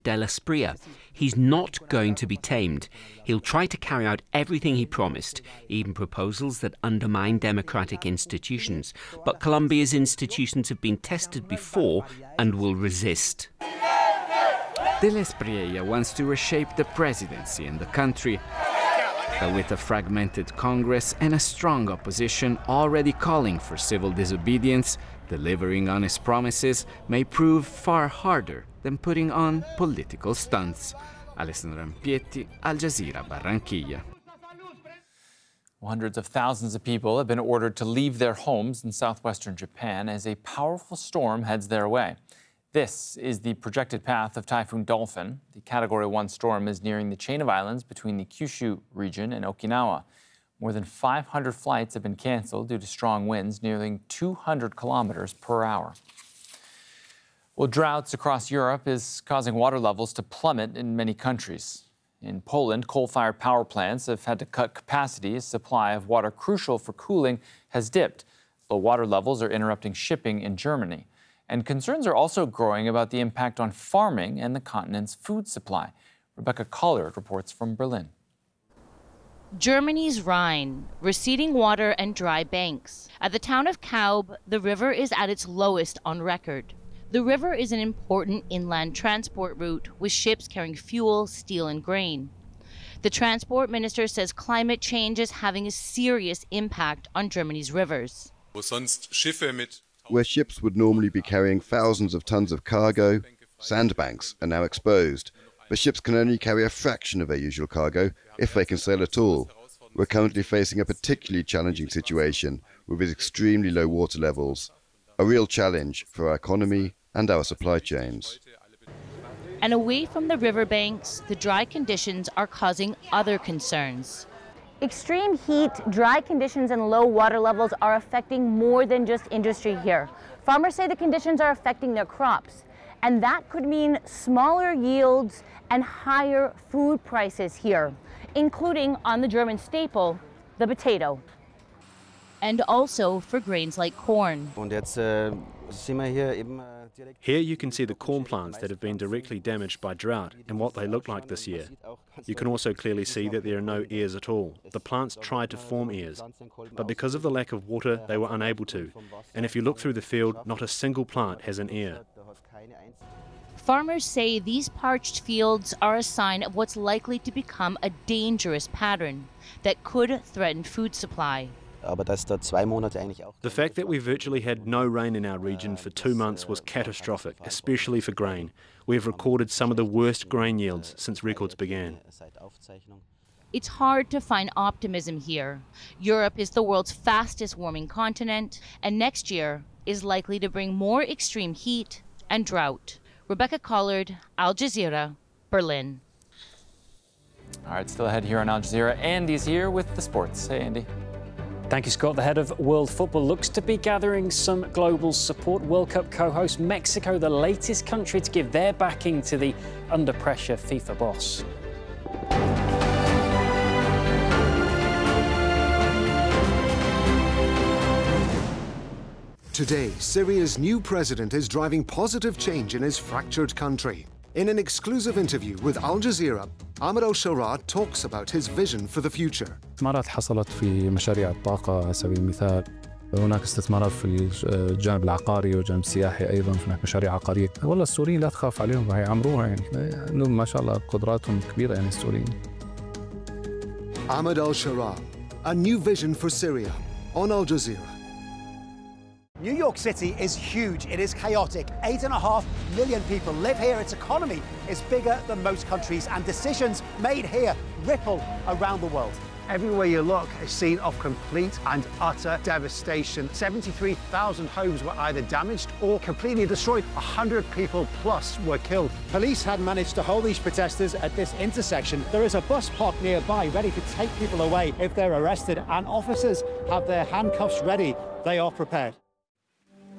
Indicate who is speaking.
Speaker 1: Della Spria. He's not going to be tamed. He'll try to carry out everything he promised, even proposals that undermine democratic institutions. But Colombia's institutions have been tested before and will resist.
Speaker 2: Della Spria wants to reshape the presidency and the country. But with a fragmented Congress and a strong opposition already calling for civil disobedience, delivering on his promises may prove far harder than putting on political stunts. Alessandro Rampietti, Al Jazeera, Barranquilla.
Speaker 3: Hundreds of thousands of people have been ordered to leave their homes in southwestern Japan as a powerful storm heads their way. This is the projected path of Typhoon Dolphin. The Category 1 storm is nearing the chain of islands between the Kyushu region and Okinawa. More than 500 flights have been canceled due to strong winds nearing 200 kilometers per hour. Well, droughts across Europe is causing water levels to plummet in many countries. In Poland, coal-fired power plants have had to cut capacity as supply of water crucial for cooling has dipped. Low water levels are interrupting shipping in Germany. And concerns are also growing about the impact on farming and the continent's food supply. Rebecca Collard reports from Berlin.
Speaker 4: Germany's Rhine, receding water and dry banks. At the town of Kaub, the river is at its lowest on record. The river is an important inland transport route with ships carrying fuel, steel, and grain. The transport minister says climate change is having a serious impact on Germany's rivers.
Speaker 5: Where ships would normally be carrying thousands of tons of cargo, sandbanks are now exposed. But ships can only carry a fraction of their usual cargo if they can sail at all. We're currently facing a particularly challenging situation with its extremely low water levels, a real challenge for our economy and our supply chains.
Speaker 4: And away from the riverbanks, the dry conditions are causing other concerns.
Speaker 6: Extreme heat, dry conditions, and low water levels are affecting more than just industry here. Farmers say the conditions are affecting their crops, and that could mean smaller yields and higher food prices here, including on the German staple, the potato.
Speaker 4: And also for grains like corn.
Speaker 7: Here you can see the corn plants that have been directly damaged by drought and what they look like this year. You can also clearly see that there are no ears at all. The plants tried to form ears, but because of the lack of water, they were unable to. And if you look through the field, not a single plant has an ear.
Speaker 4: Farmers say these parched fields are a sign of what's likely to become a dangerous pattern that could threaten food supply.
Speaker 7: The fact that we virtually had no rain in our region for 2 months was catastrophic, especially for grain. We have recorded some of the worst grain yields since records began.
Speaker 4: It's hard to find optimism here. Europe is the world's fastest warming continent, and next year is likely to bring more extreme heat and drought. Rebecca Collard, Al Jazeera, Berlin.
Speaker 3: All right, still ahead here on Al Jazeera. Andy's here with the sports. Hey, Andy.
Speaker 8: Thank you, Scott. The head of World Football looks to be gathering some global support. World Cup co-host Mexico, the latest country to give their backing to the under-pressure FIFA boss.
Speaker 9: Today, Syria's new president is driving positive change in his fractured country. In an exclusive interview with Al Jazeera, Ahmed al-Sharaa talks about his vision for the future.
Speaker 10: استثمارات حصلت في مشاريع الطاقة على سبيل المثال. هناك استثمارات في الجانب العقاري والجانب السياحي أيضا، هناك مشاريع عقارية. والله السوريين لا تخاف عليهم، هيعمروها يعني. إنهم ما شاء الله قدراتهم كبيرة يعني السوريين.
Speaker 9: Ahmed al-Sharaa, a new vision for Syria on Al Jazeera.
Speaker 11: New York City is huge. It is chaotic. 8.5 million people live here. Its economy is bigger than most countries, and decisions made here ripple around the world. Everywhere you look, a scene of complete and utter devastation. 73,000 homes were either damaged or completely destroyed. 100 people plus were killed. Police had managed to hold these protesters at this intersection. There is a bus parked nearby ready to take people away if they're arrested, and officers have their handcuffs ready. They are prepared.